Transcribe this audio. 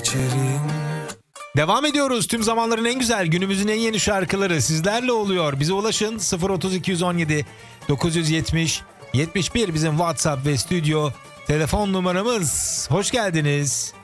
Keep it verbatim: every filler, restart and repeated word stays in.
içerim. Devam ediyoruz. Tüm zamanların en güzel, günümüzün en yeni şarkıları sizlerle oluyor. Bize ulaşın sıfır otuz iki yüz on yedi dokuz yüz yetmiş yetmiş bir bizim WhatsApp ve stüdyo telefon numaramız. Hoş geldiniz.